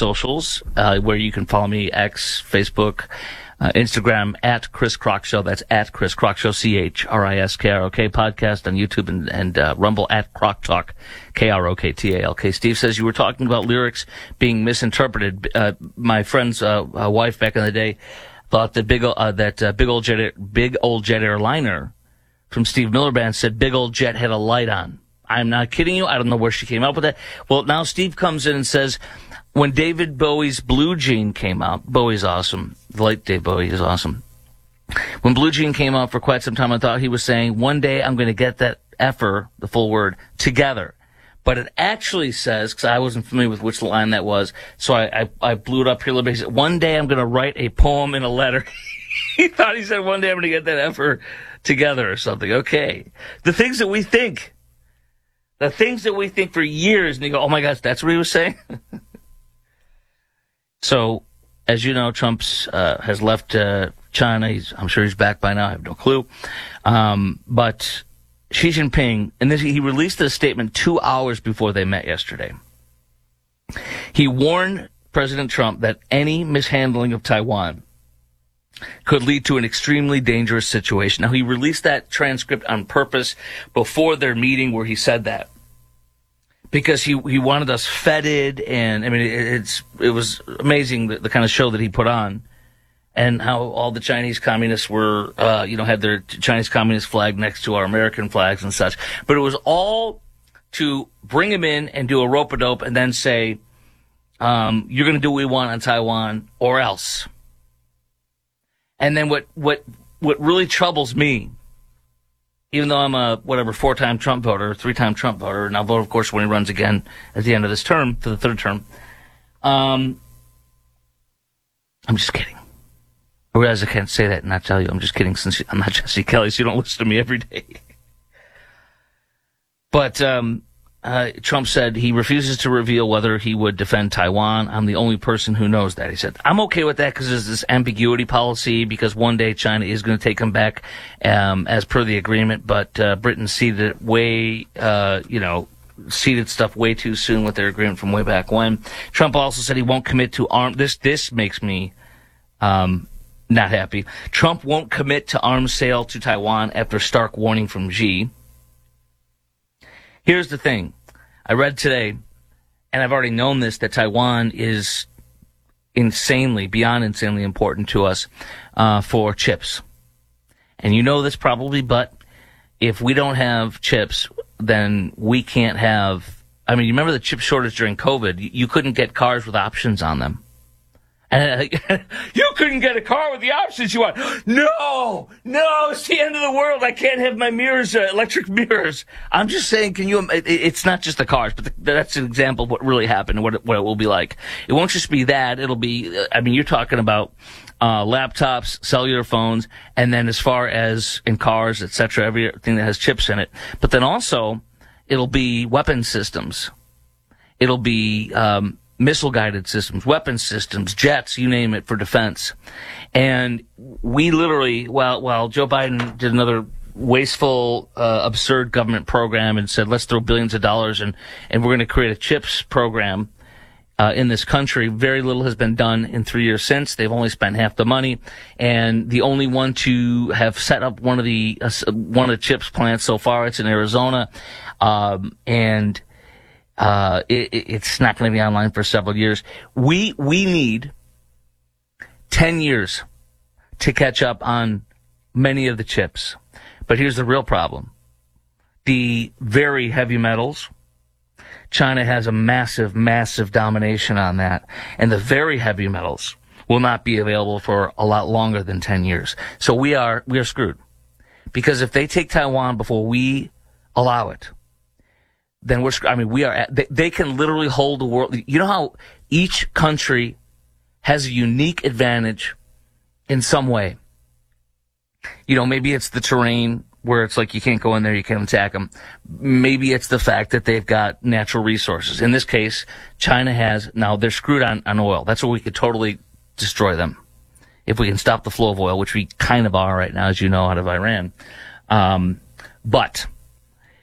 socials, where you can follow me, X, Facebook, Instagram, at Chris Kroc Show. That's at Chris Kroc Show, CHRISKROK, podcast on YouTube and Rumble, at Kroc Talk, KROKTALK. Steve says you were talking about lyrics being misinterpreted. My friend's wife back in the day thought that big old jet airliner from Steve Miller Band said big old jet had a light on. I'm not kidding you. I don't know where she came up with that. Well, now Steve comes in and says, when David Bowie's Blue Jean came out, Bowie's awesome. The late Dave Bowie is awesome. When Blue Jean came out for quite some time, I thought he was saying, one day I'm going to get that effer, the full word, together. But it actually says, because I wasn't familiar with which line that was, so I blew it up here a little bit. He said, one day I'm going to write a poem in a letter. He thought he said, one day I'm going to get that effer together or something. Okay. The things that we think. The things that we think for years, and you go, oh my gosh, that's what he was saying? So, as you know, Trump has left China. I'm sure he's back by now. I have no clue. But Xi Jinping, and he released a statement 2 hours before they met yesterday. He warned President Trump that any mishandling of Taiwan could lead to an extremely dangerous situation. Now, he released that transcript on purpose before their meeting where he said that, because he wanted us feted, and I mean it was amazing the kind of show that he put on, and how all the Chinese communists were had their Chinese communist flag next to our American flags and such. But it was all to bring him in and do a rope-a-dope and then say, you're going to do what we want on Taiwan or else. And then what really troubles me, even though I'm a, 4-time Trump voter, 3-time Trump voter, and I'll vote, of course, when he runs again at the end of this term, for the third term, I'm just kidding. I realize I can't say that and not tell you. I'm just kidding, since I'm not Jesse Kelly, so you don't listen to me every day. But Trump said he refuses to reveal whether he would defend Taiwan. I'm the only person who knows that. He said, I'm okay with that because there's this ambiguity policy, because one day China is going to take him back as per the agreement, but Britain ceded it ceded stuff way too soon with their agreement from way back when. Trump also said he won't commit to This makes me not happy. Trump won't commit to arms sale to Taiwan after stark warning from Xi. Here's the thing. I read today, and I've already known this, that Taiwan is beyond insanely important to us for chips. And you know this probably, but if we don't have chips, then we can't have... I mean, you remember the chip shortage during COVID? You couldn't get cars with options on them. And you couldn't get a car with the options you want. No, it's the end of the world. I can't have my mirrors, electric mirrors. I'm just saying, it's not just the cars, but that's an example of what really happened and what it will be like. It won't just be that. It'll be, you're talking about laptops, cellular phones, and then as far as in cars, etc., everything that has chips in it. But then also, it'll be weapon systems. It'll be missile-guided systems, weapon systems, jets, you name it, for defense. And we literally, while Joe Biden did another wasteful, absurd government program and said, let's throw billions of dollars and we're going to create a chips program in this country, very little has been done in 3 years since. They've only spent half the money. And the only one to have set up one of the chips plants so far, it's in Arizona. It's not going to be online for several years. We need 10 years to catch up on many of the chips. But here's the real problem. The very heavy metals, China has a massive, massive domination on that. And the very heavy metals will not be available for a lot longer than 10 years. So we are screwed. Because if they take Taiwan before we allow it, then they can literally hold the world. You know how each country has a unique advantage in some way? Maybe it's the terrain where it's like you can't go in there, you can't attack them. Maybe it's the fact that they've got natural resources. In this case, China now they're screwed on oil. That's where we could totally destroy them. If we can stop the flow of oil, which we kind of are right now, as you know, out of Iran. But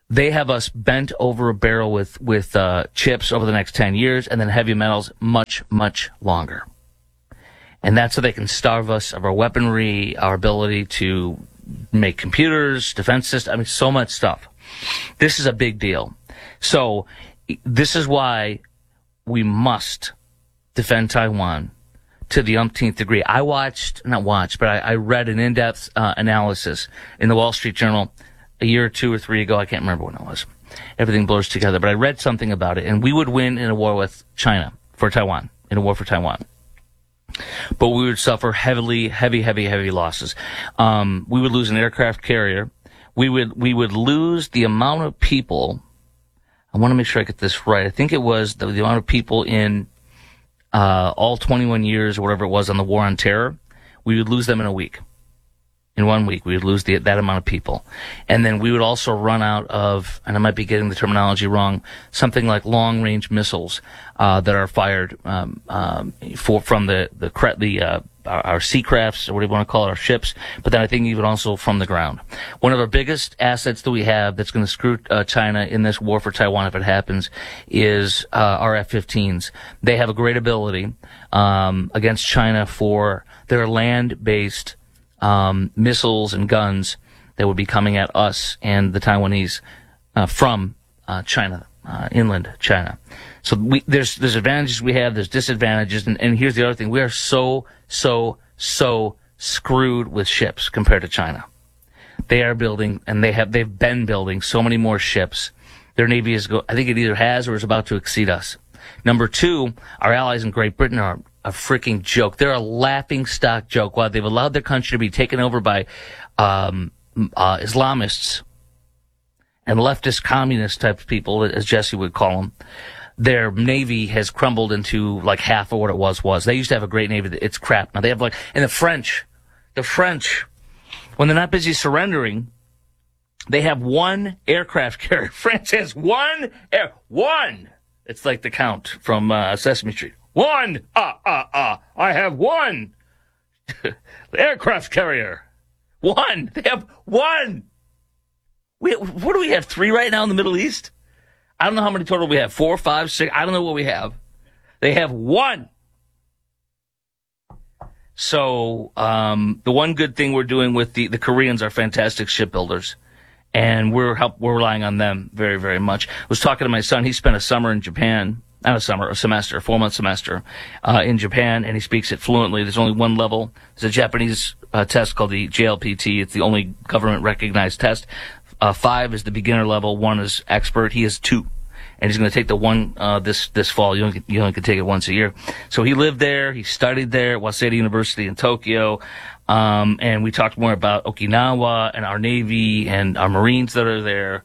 They have us bent over a barrel with chips over the next 10 years, and then heavy metals much, much longer. And that's so they can starve us of our weaponry, our ability to make computers, defense systems, I mean, so much stuff. This is a big deal. So this is why we must defend Taiwan to the umpteenth degree. I read an in-depth analysis in the Wall Street Journal a year or two or three ago. I can't remember when it was. Everything blurs together. But I read something about it, and we would win in a war with China for Taiwan, in a war for Taiwan. But we would suffer heavy losses. We would lose an aircraft carrier. We would lose the amount of people. I want to make sure I get this right. I think it was the amount of people in all 21 years or whatever it was on the war on terror. We would lose them in a week. In 1 week, we would lose that amount of people. And then we would also run out of, and I might be getting the terminology wrong, something like long-range missiles that are fired from our sea crafts, or what do you want to call it, our ships, but then I think even also from the ground. One of our biggest assets that we have that's going to screw China in this war for Taiwan if it happens is our F-15s. They have a great ability against China for their land-based missiles and guns that would be coming at us and the Taiwanese from China, inland China. So there's advantages we have, there's disadvantages, and here's the other thing: we are so screwed with ships compared to China. They are building, and they've been building so many more ships. Their navy I think it either has or is about to exceed us. Number two, our allies in Great Britain are a freaking joke. They're a laughing stock joke. While they've allowed their country to be taken over by Islamists and leftist communist type of people, as Jesse would call them, their navy has crumbled into like half of what it was. They used to have a great navy. It's crap now. They have and the French, when they're not busy surrendering, they have one aircraft carrier. France has one. It's like the Count from Sesame Street. One. I have one. The aircraft carrier. One. They have one. What do we have? 3 right now in the Middle East? I don't know how many total we have. 4, 5, 6. I don't know what we have. They have one. So the one good thing we're doing with the Koreans are fantastic shipbuilders, and we're relying on them very, very much. I was talking to my son. He spent a summer in Japan. Not a summer, a 4-month semester in Japan, and he speaks it fluently. There's only one level. There's a Japanese test called the JLPT. It's the only government-recognized test. 5 is the beginner level. 1 is expert. He has 2. And he's going to take the 1 this fall. You only can take it once a year. So he lived there. He studied there at Waseda University in Tokyo. And we talked more about Okinawa and our Navy and our Marines that are there.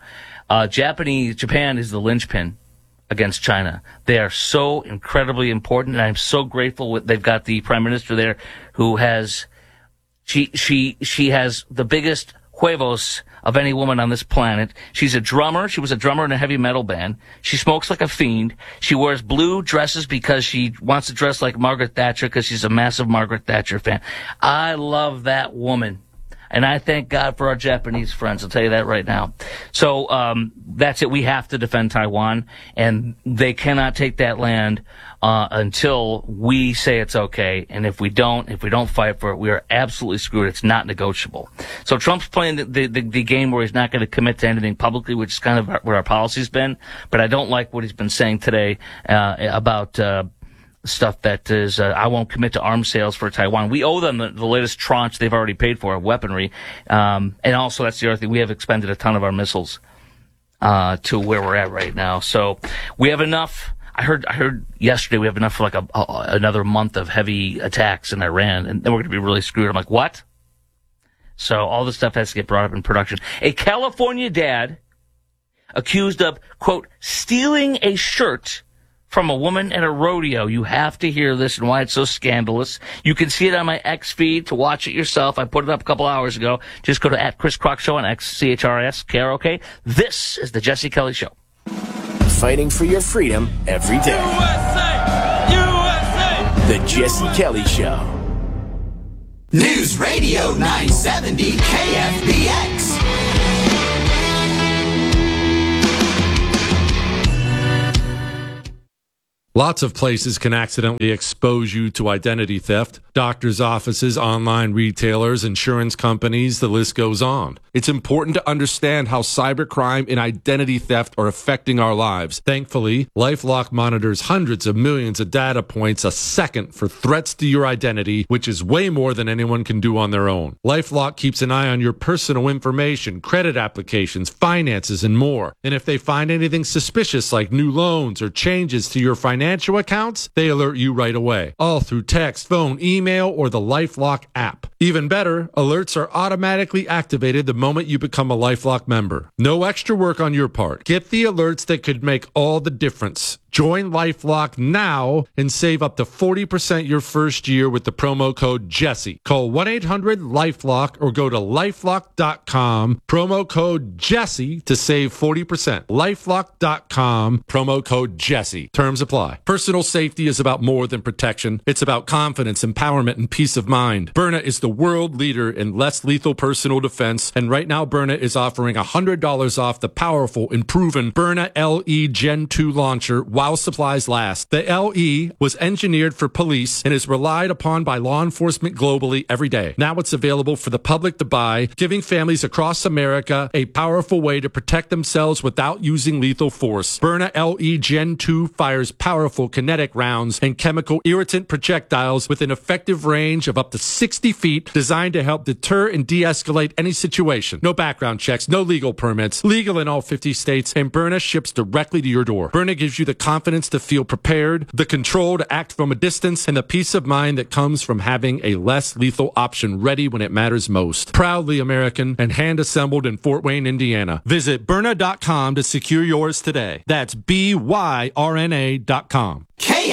Japan is the linchpin against China. They are so incredibly important, and I'm so grateful they've got the Prime Minister there who has she has the biggest huevos of any woman on this planet. She's a drummer. She was a drummer in a heavy metal band. She smokes like a fiend. She wears blue dresses because she wants to dress like Margaret Thatcher because she's a massive Margaret Thatcher fan. I love that woman. And I thank God for our Japanese friends. I'll tell you that right now. So that's it. We have to defend Taiwan, and they cannot take that land until we say it's okay. And if we don't fight for it, we are absolutely screwed. It's not negotiable. So Trump's playing the game where he's not going to commit to anything publicly, which is kind of where our policy's been. But I don't like what he's been saying today about stuff that is, I won't commit to arms sales for Taiwan. We owe them the latest tranche they've already paid for, weaponry. And also, that's the other thing, we have expended a ton of our missiles to where we're at right now. So we have enough. I heard yesterday we have enough for another month of heavy attacks in Iran, and then we're going to be really screwed. I'm like, what? So all this stuff has to get brought up in production. A California dad accused of, quote, stealing a shirt from a woman at a rodeo. You have to hear this and why it's so scandalous. You can see it on my X feed to watch it yourself. I put it up a couple hours ago. Just go to @ChrisKrock on X, CHRSKROK. This is the Jesse Kelly Show. Fighting for your freedom every day. USA! USA! The Jesse Kelly Show. News Radio 970 KFBX. Lots of places can accidentally expose you to identity theft. Doctors' offices, online retailers, insurance companies, the list goes on. It's important to understand how cybercrime and identity theft are affecting our lives. Thankfully, LifeLock monitors hundreds of millions of data points a second for threats to your identity, which is way more than anyone can do on their own. LifeLock keeps an eye on your personal information, credit applications, finances, and more. And if they find anything suspicious like new loans or changes to your financial accounts, they alert you right away. All through text, phone, email, or the LifeLock app. Even better, alerts are automatically activated the moment you become a LifeLock member. No extra work on your part. Get the alerts that could make all the difference. Join LifeLock now and save up to 40% your first year with the promo code Jesse. Call 1-800-LifeLock or go to LifeLock.com, promo code Jesse to save 40%. LifeLock.com, promo code Jesse. Terms apply. Personal safety is about more than protection. It's about confidence, empowerment, and peace of mind. Byrna is the world leader in less lethal personal defense, and right now Byrna is offering $100 off the powerful and proven Byrna LE Gen 2 launcher while supplies last. The LE was engineered for police and is relied upon by law enforcement globally every day. Now it's available for the public to buy, giving families across America a powerful way to protect themselves without using lethal force. Byrna LE Gen 2 fires powerful kinetic rounds and chemical irritant projectiles with an effective range of up to 60 feet, designed to help deter and de-escalate any situation. No background checks, no legal permits, legal in all 50 states, and Byrna ships directly to your door. Byrna gives you the confidence to feel prepared, the control to act from a distance, and the peace of mind that comes from having a less lethal option ready when it matters most. Proudly American and hand-assembled in Fort Wayne, Indiana. Visit Byrna.com to secure yours today. That's BYRNA.com.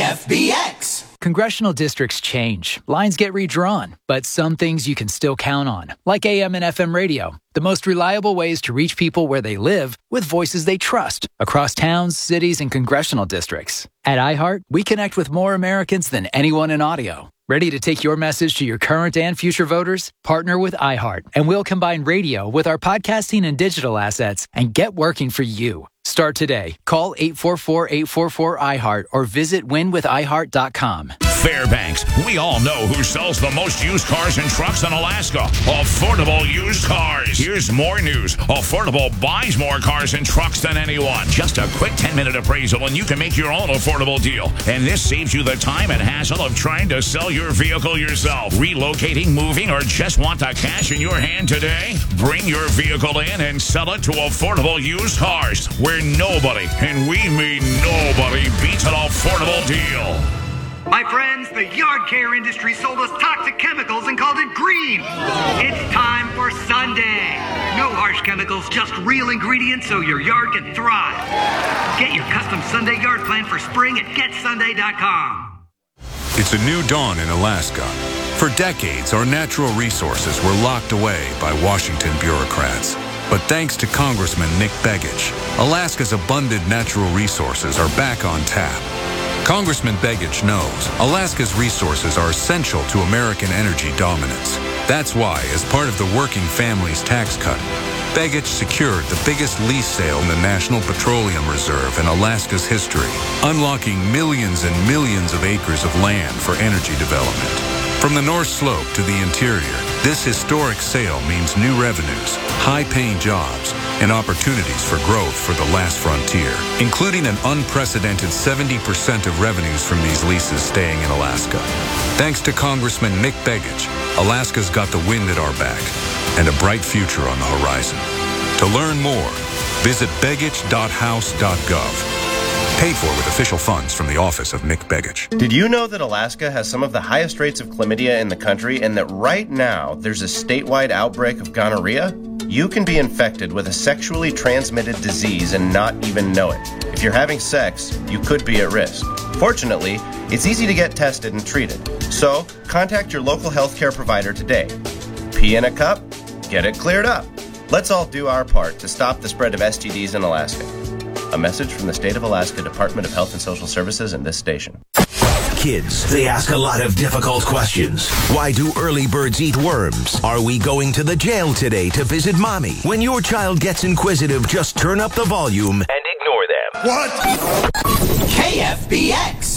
KFBX. Congressional districts change, lines get redrawn, but some things you can still count on, like AM and FM radio. The most reliable ways to reach people where they live with voices they trust across towns, cities, and congressional districts. At iHeart, we connect with more Americans than anyone in audio. Ready to take your message to your current and future voters? Partner with iHeart, and we'll combine radio with our podcasting and digital assets and get working for you. Start today. Call 844-844-iHeart or visit winwithiheart.com. Fairbanks, we all know who sells the most used cars and trucks in Alaska. Affordable Used Cars. Here's more news. Affordable buys more cars and trucks than anyone. Just a quick 10-minute appraisal and you can make your own affordable deal. And this saves you the time and hassle of trying to sell your vehicle yourself. Relocating, moving, or just want the cash in your hand today? Bring your vehicle in and sell it to Affordable Used Cars, where nobody, and we mean nobody, beats an affordable deal. My friends, the yard care industry sold us toxic chemicals and called it green. It's time for Sunday. No harsh chemicals, just real ingredients so your yard can thrive. Get your custom Sunday yard plan for spring at getsunday.com. It's a new dawn in Alaska. For decades, our natural resources were locked away by Washington bureaucrats. But thanks to Congressman Nick Begich, Alaska's abundant natural resources are back on tap. Congressman Begich knows Alaska's resources are essential to American energy dominance. That's why, as part of the Working Families Tax Cut, Begich secured the biggest lease sale in the National Petroleum Reserve in Alaska's history, unlocking millions and millions of acres of land for energy development. From the North Slope to the interior, this historic sale means new revenues, high-paying jobs, and opportunities for growth for the last frontier, including an unprecedented 70% of revenues from these leases staying in Alaska. Thanks to Congressman Nick Begich, Alaska's got the wind at our back and a bright future on the horizon. To learn more, visit begich.house.gov. Paid for with official funds from the office of Nick Begich. Did you know that Alaska has some of the highest rates of chlamydia in the country and that right now there's a statewide outbreak of gonorrhea? You can be infected with a sexually transmitted disease and not even know it. If you're having sex, you could be at risk. Fortunately, it's easy to get tested and treated. So, contact your local healthcare provider today. Pee in a cup, get it cleared up. Let's all do our part to stop the spread of STDs in Alaska. A message from the State of Alaska Department of Health and Social Services and this station. Kids, they ask a lot of difficult questions. Why do early birds eat worms? Are we going to the jail today to visit mommy? When your child gets inquisitive, just turn up the volume and ignore them. What? KFBX.